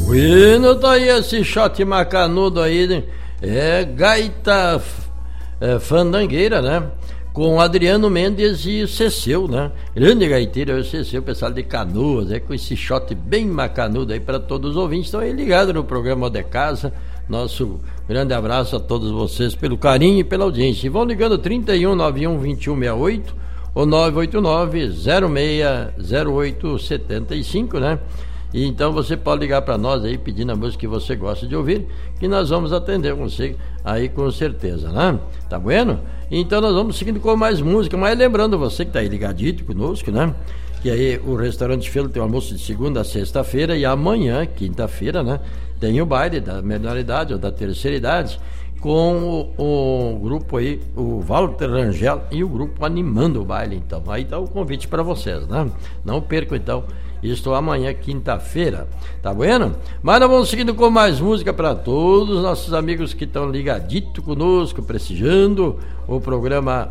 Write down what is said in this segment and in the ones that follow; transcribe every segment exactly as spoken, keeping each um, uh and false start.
Bueno, tá aí esse shot macanudo aí, né? É gaita é, fandangueira, né? Com Adriano Mendes e o Ceceu, né? Grande gaiteiro é o Ceceu, pessoal de Canoas, é com esse shot bem macanudo aí para todos os ouvintes. Estão aí ligados no programa de casa. Nosso grande abraço a todos vocês pelo carinho e pela audiência. E vão ligando trinta e um, nove um, vinte e um, sessenta e oito ou nove oito nove, zero seis zero oito sete cinco, né? E então você pode ligar para nós aí pedindo a música que você gosta de ouvir, que nós vamos atender você aí com certeza, né? Tá bueno? Então nós vamos seguindo com mais música, mas lembrando você que tá aí ligadito conosco, né? Que aí o Restaurante Felo tem um almoço de segunda a sexta-feira e amanhã, quinta-feira, né? Tem o baile da menor idade ou da terceira idade com o, o grupo aí, o Walter Rangel e o grupo animando o baile, então. Aí tá o convite para vocês, né? Não percam então. Isto amanhã, quinta-feira, tá bueno? Mas nós vamos seguindo com mais música para todos os nossos amigos que estão ligaditos conosco, prestigiando o programa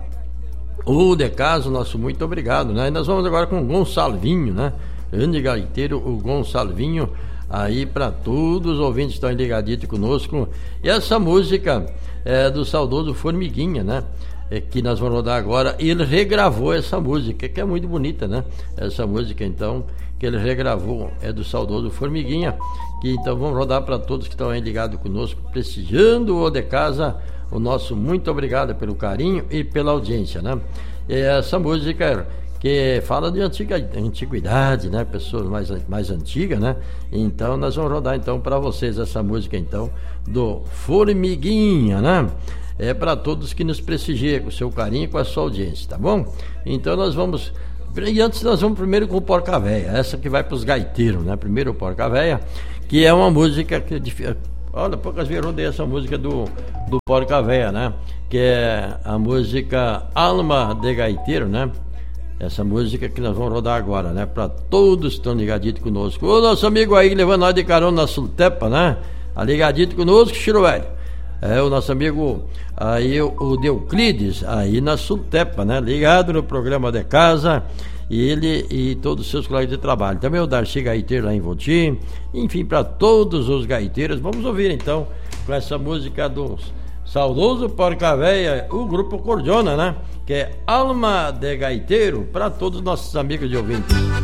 O de Casa, nosso muito obrigado, né? E nós vamos agora com o Gonçalvinho, né? Grande gaiteiro, o Gonçalvinho, aí para todos os ouvintes que estão ligaditos conosco. E essa música é do saudoso Formiguinha, né? É que nós vamos rodar agora. Ele regravou essa música, que é muito bonita, né? Essa música, então, que ele regravou é do saudoso Formiguinha, que então vamos rodar para todos que estão aí ligados conosco, prestigiando o de casa. O nosso muito obrigado pelo carinho e pela audiência, né? E essa música que fala de antiga, antiguidade, né? Pessoas mais, mais antigas, né? Então nós vamos rodar então para vocês essa música então do Formiguinha, né? É para todos que nos prestigiam com o seu carinho e com a sua audiência, tá bom? Então nós vamos... E antes nós vamos primeiro com o Porca Véia, essa que vai para os gaiteiros, né? Primeiro o Porca Véia, que é uma música que... Olha, poucas vezes eu rodei essa música do, do Porca Véia, né? Que é a música Alma de Gaiteiro, né? Essa música que nós vamos rodar agora, né? Para todos que estão ligaditos conosco. O nosso amigo aí levando nós de carona na Sultepa, né? Tá ligadito conosco, Chiro Velho. É o nosso amigo aí, o Deuclides, aí na Sultepa, né? Ligado no programa de casa. E ele e todos os seus colegas de trabalho. Também o Darcy Gaiteiro lá em Votim. Enfim, para todos os gaiteiros. Vamos ouvir então com essa música do saudoso Porca Véia, o grupo Cordiona, né? Que é Alma de Gaiteiro, para todos os nossos amigos de ouvintes.